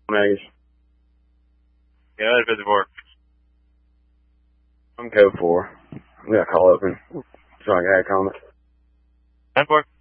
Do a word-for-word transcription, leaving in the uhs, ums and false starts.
Maggie's. Yeah, that's fifty-four. I'm code four. I'm gonna call open so I got a comment. ten four.